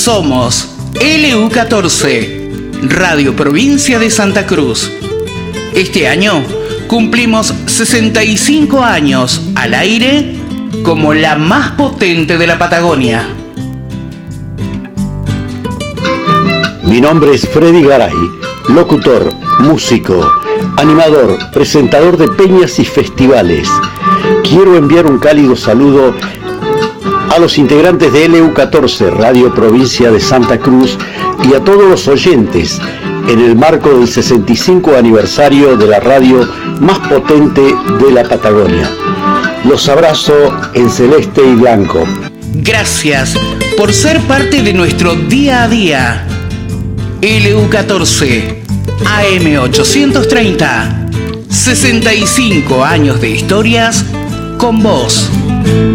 Somos LU14, Radio Provincia de Santa Cruz. Este año cumplimos 65 años al aire como la más potente de la Patagonia. Mi nombre es Freddy Garay, locutor, músico, animador, presentador de peñas y festivales. Quiero enviar un cálido saludo a los integrantes de LU14, Radio Provincia de Santa Cruz, y a todos los oyentes en el marco del 65 aniversario de la radio más potente de la Patagonia. Los abrazo en celeste y blanco. Gracias por ser parte de nuestro día a día. LU14, AM830, 65 años de historias con vos.